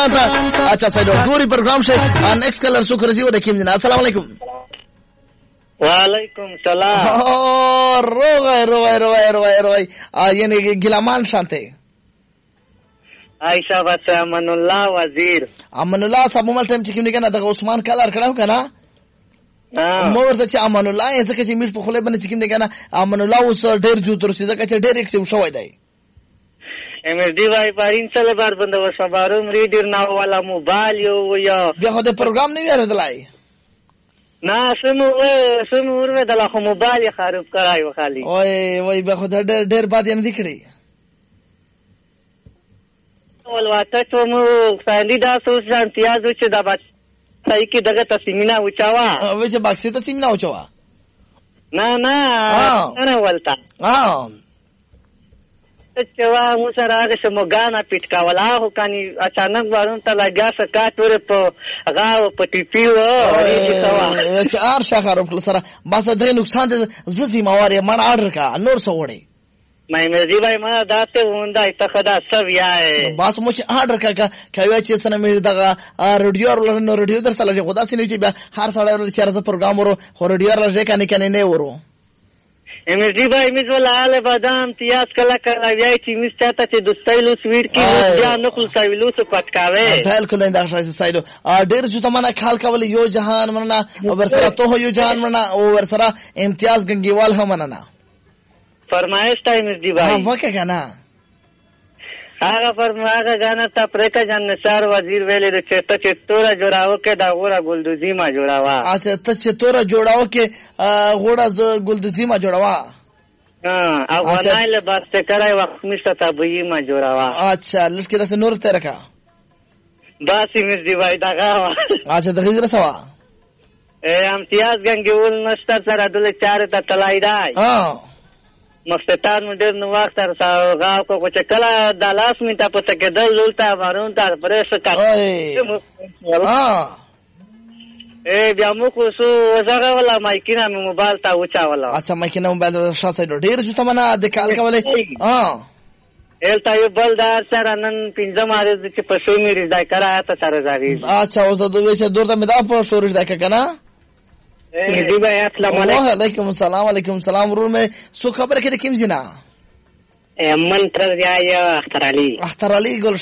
شان ته اچھا سایدو ګوري پروګرام شه نیکست کلر څوک راځي ود کیم جنا السلام علیکم وعلیکم سلام روای یعنی ګلامان شانته عائشہ بس امن الله وزیر امن الله صاحب مل ټیم چې کوم کنه د عثمان کلر کړو کنه مو ورته چې امن الله یې ځکه چې میش په خله باندې چې کوم کنه امن الله اوس ډیر جو تر سیده کچ ډیر اکټیو شوی دی ام اس ډي واي پارین سره بار بند وسبارو ریډر ناو والا موبایل یو یا بیا د پروګرام نه ویردلای نه سمو ورو د لا موبایل خراب کرایو خالی وای به خو ډیر باد نه دکړي ولواته ته مو ساندي دا سوس امتیازو چې دا بچ صحیح کې دغه تسمینا وچاوا وچه باکسه تسمینا وچاوا نه ولتا چوا مو سره هغه سمګانا پټکاولا هو کني اچانک وارون ته لګا سکا تور په غاو په ټیپیو چې ار شخر سره بس د نقصان د زسي مواري من آرډر کا نور څه وړي مې مرزي بھائی ما داته وندا اتخذا سویا بس مو چې آرډر کا کوي چې سره مې دغه رادیو ورلنو رادیو درته لږه خدا سينه چې هر سړی ورل چیرته پروګرام ورو خو رادیو راځي کني نه ورو امرزي بھائی مزول آل بادام تیاز کلا کلا ویای چې مس چاته چې دوستایلو سویټ کې بیا نقل سویلو څه پټکاوي بالکل انده شای سایدو ډیر چې تمنا خال کول یو جهان مننه او ورسره ته یو جهان مننه او ورسره امتیاز گنگیوال هم مننه فرمایش ټایم دی بھائی وکه کنه هغه فرمایغه غانا ته پرکا جان نثار وزیر ویلې چې ته چې تورا جوړاو کې دا غورا ګلدوزی ما جوړاوا اته ته چې تورا جوړاو کې غورا ګلدوزی ما جوړاوا افغانای له بس کرای وخت مشته تبوی ما جوړاوا اچھا لکه د نور ته رکا باسی مس دی وای دغه اچھا د غیر سوا امتیاز گنگول نشته سره دل چار ته تلای دی مفتتان مدیر نو وخت تر غاو کو چې کله د لاس می ته پته کېدل دلته مارون ته پرېس کړ بیا مو خو سو وزغه ولا مایکینا می موبایل ته وچا ولا اچھا مایکینا موبایل شاته ډیر چې تمنا د کال کولې الته یو بلدار سره نن پنځه مارز چې پښو می رضای کرا ته سره زاوی اچھا اوس دوی چې دورته می دا په شورش دا کنه जी भाई अस्सलाम वालेकुम सलाम वालेकुम सलाम ورور مې سو خبر کې کوم زینا منتر یا اختر علي ګل